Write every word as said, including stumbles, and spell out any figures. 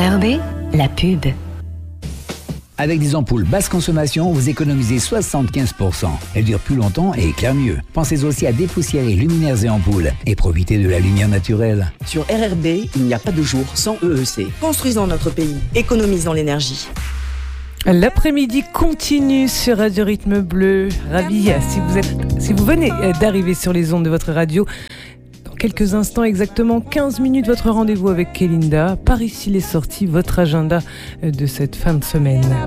R R B, la pub. Avec des ampoules basse consommation, vous économisez soixante-quinze pour cent. Elles durent plus longtemps et éclairent mieux. Pensez aussi à dépoussiérer luminaires et ampoules et profitez de la lumière naturelle. Sur R R B, il n'y a pas de jour sans E E C. Construisons notre pays, économisons l'énergie. L'après-midi continue sur Radio Rythme Bleu. Ravi, si vous êtes, si vous venez d'arriver sur les ondes de votre radio. Dans quelques instants, exactement quinze minutes, votre rendez-vous avec Kélinda. Par ici les sorties, votre agenda de cette fin de semaine.